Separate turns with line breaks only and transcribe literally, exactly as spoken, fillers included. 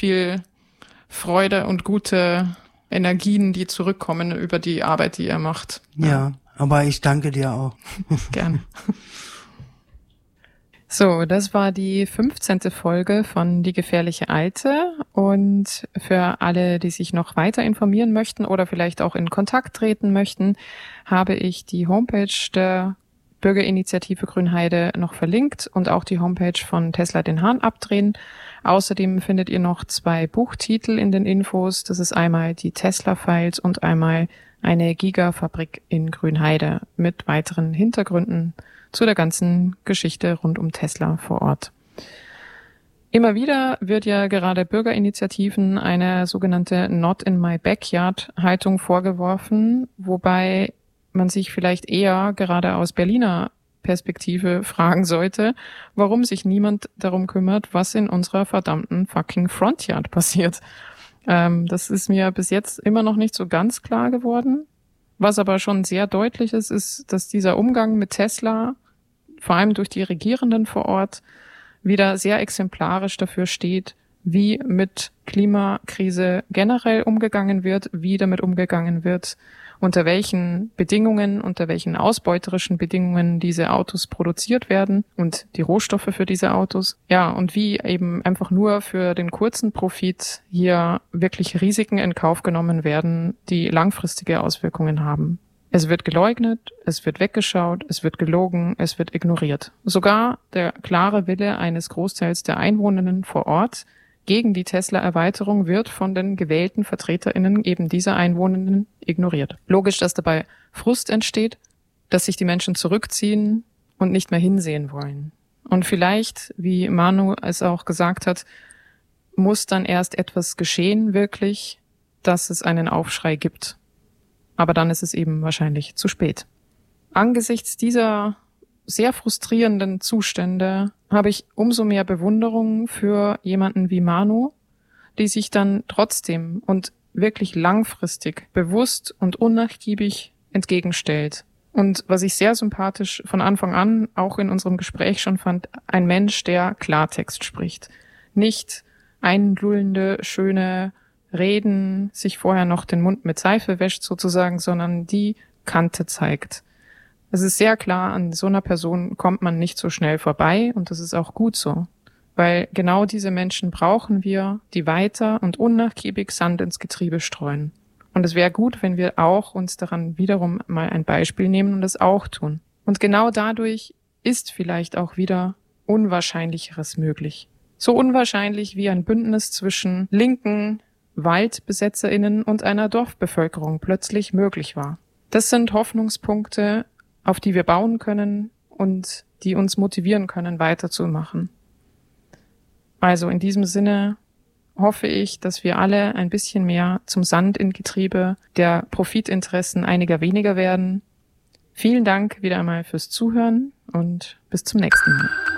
viel Freude und gute Energien, die zurückkommen über die Arbeit, die ihr macht.
Ja, ja, aber ich danke dir auch.
Gerne. So, das war die fünfzehnte Folge von Die gefährliche Alte, und für alle, die sich noch weiter informieren möchten oder vielleicht auch in Kontakt treten möchten, habe ich die Homepage der Bürgerinitiative Grünheide noch verlinkt und auch die Homepage von Tesla den Hahn abdrehen. Außerdem findet ihr noch zwei Buchtitel in den Infos. Das ist einmal die Tesla-Files und einmal eine Gigafabrik in Grünheide mit weiteren Hintergründen zu der ganzen Geschichte rund um Tesla vor Ort. Immer wieder wird ja gerade Bürgerinitiativen eine sogenannte Not in my backyard Haltung vorgeworfen, wobei man sich vielleicht eher gerade aus Berliner Perspektive fragen sollte, warum sich niemand darum kümmert, was in unserer verdammten fucking Frontyard passiert. Ähm, das ist mir bis jetzt immer noch nicht so ganz klar geworden. Was aber schon sehr deutlich ist, ist, dass dieser Umgang mit Tesla, vor allem durch die Regierenden vor Ort, wieder sehr exemplarisch dafür steht, wie mit Klimakrise generell umgegangen wird, wie damit umgegangen wird, unter welchen Bedingungen, unter welchen ausbeuterischen Bedingungen diese Autos produziert werden und die Rohstoffe für diese Autos. Ja, und wie eben einfach nur für den kurzen Profit hier wirklich Risiken in Kauf genommen werden, die langfristige Auswirkungen haben. Es wird geleugnet, es wird weggeschaut, es wird gelogen, es wird ignoriert. Sogar der klare Wille eines Großteils der Einwohnenden vor Ort gegen die Tesla-Erweiterung wird von den gewählten VertreterInnen eben dieser Einwohnenden ignoriert. Logisch, dass dabei Frust entsteht, dass sich die Menschen zurückziehen und nicht mehr hinsehen wollen. Und vielleicht, wie Manu es auch gesagt hat, muss dann erst etwas geschehen wirklich, dass es einen Aufschrei gibt. Aber dann ist es eben wahrscheinlich zu spät. Angesichts dieser sehr frustrierenden Zustände habe ich umso mehr Bewunderung für jemanden wie Manu, die sich dann trotzdem und wirklich langfristig bewusst und unnachgiebig entgegenstellt. Und was ich sehr sympathisch von Anfang an auch in unserem Gespräch schon fand, ein Mensch, der Klartext spricht. Nicht einlullende, schöne Reden, sich vorher noch den Mund mit Seife wäscht sozusagen, sondern die Kante zeigt. Es ist sehr klar, an so einer Person kommt man nicht so schnell vorbei, und das ist auch gut so. Weil genau diese Menschen brauchen wir, die weiter und unnachgiebig Sand ins Getriebe streuen. Und es wäre gut, wenn wir auch uns daran wiederum mal ein Beispiel nehmen und es auch tun. Und genau dadurch ist vielleicht auch wieder Unwahrscheinlicheres möglich. So unwahrscheinlich wie ein Bündnis zwischen linken WaldbesetzerInnen und einer Dorfbevölkerung plötzlich möglich war. Das sind Hoffnungspunkte, auf die wir bauen können und die uns motivieren können, weiterzumachen. Also in diesem Sinne hoffe ich, dass wir alle ein bisschen mehr zum Sand in Getriebe der Profitinteressen einiger weniger werden. Vielen Dank wieder einmal fürs Zuhören und bis zum nächsten Mal.